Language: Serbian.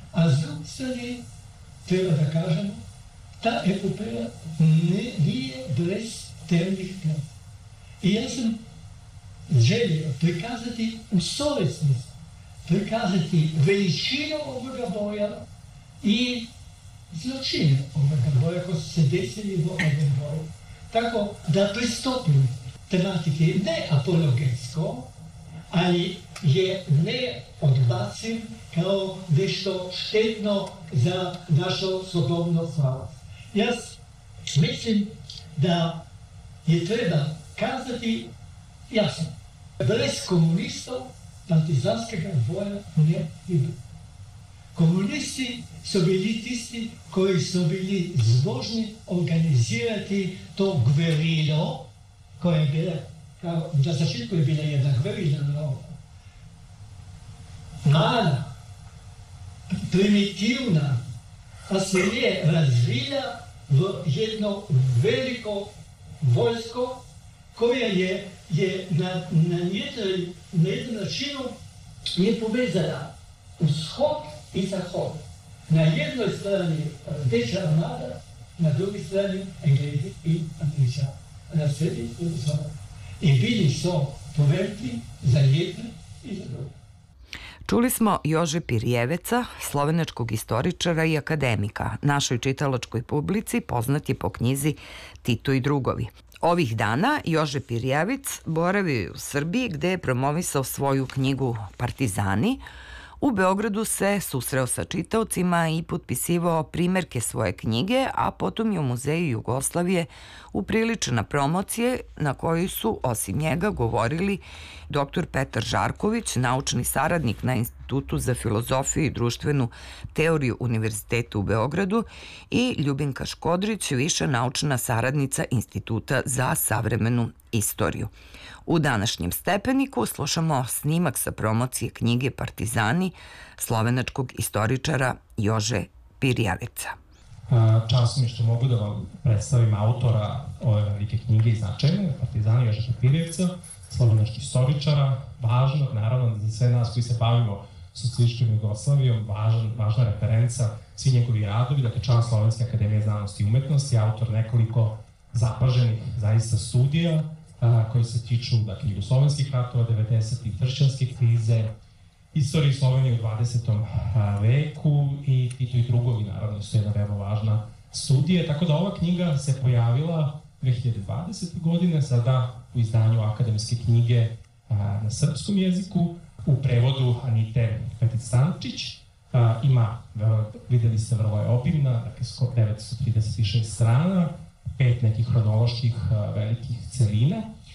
A s druge strane, treba da kažemo, ta epopeja nije bez temnih plana. I ja sam želio prikazati u slovesnosti, prikazati veličinu ovoga boja i zločine ovoga boja koji su se desili u ovom boju. Tako da pristupim tematike ne apologetsko, ali je ne odbacim kao nešto štetno za našu slobodnu slavu. Ja mislim da je treba kazati jasno, bez komunistov partizanskega boja ne bi bilo. Komunisti su bili tisti koji su bili zmožni organizirati to gverilo, koja je bila, kao na začetku je bila jedna gverila, mala, primitivna, pa se je razvila v jedno veliko vojsko, koja je na jedan način je povezala vzhod i zahod. Na jednoj strani Rdeča armada, na drugi strani Englezi i Angličani. Na sredi Jugoslavije. I bili su povezani za jedne i za druge. Čuli smo Jože Pirjeveca, slovenačkog istoričara i akademika. Našoj čitalačkoj publici poznat je po knjizi Tito i drugovi. Ovih dana Jože Pirjevec boravi u Srbiji gde je promovisao svoju knjigu Partizani. U Beogradu se susreo sa čitaocima i potpisivao primerke svoje knjige, a potom je u Muzeju Jugoslavije upriličena promocije na kojoj su osim njega govorili dr. Petar Žarković, naučni saradnik na Institutu za filozofiju i društvenu teoriju Univerziteta u Beogradu, i Ljubinka Škodrić, viša naučna saradnica Instituta za savremenu istoriju. U današnjem Stepeniku slušamo snimak sa promocije knjige Partizani slovenačkog istoričara Jože Pirjeveca. Čast mi što mogu da vam predstavim autora ove velike knjige i značajne, Partizani Jožefa Pirjevca, slovenačkog istoričara, važnog, naravno, za sve nas koji se bavimo socijalističkom Jugoslavijom, važna referenca, svi njegovi radovi, dakle član Slovenske akademije znanosti i umetnosti, autor nekoliko zapaženih zaista studija koji se tiču jugoslovenskih ratova, 90-ih, kršćanske krize, istoriji Slovenije u 20. veku i Tito i drugovi, naravno, su jedna veoma važna studija, tako da ova knjiga se pojavila 2020. godine, sada u izdanju akademske knjige na srpskom jeziku, u prevodu Anite Petic-Stančić. Videli ste, vrlo je obimna, dakle 936 strana, 5 nekih hronoloških velikih celina.